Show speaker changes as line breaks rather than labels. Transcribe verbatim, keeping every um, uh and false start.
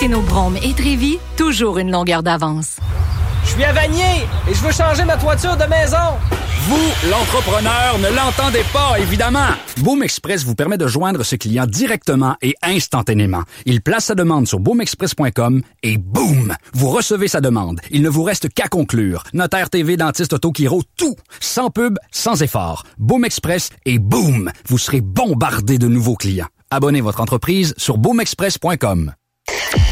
Technobrome et Trévis, toujours une longueur d'avance.
Je suis à Vanier et je veux changer ma toiture de maison.
Vous, l'entrepreneur, ne l'entendez pas, évidemment. Boom Express vous permet de joindre ce client directement et instantanément. Il place sa demande sur boom express point com et boum! Vous recevez sa demande. Il ne vous reste qu'à conclure. Notaire T V, dentiste, auto, chiro, tout. Sans pub, sans effort. Boom Express et boum! Vous serez bombardé de nouveaux clients. Abonnez votre entreprise sur boom express point com.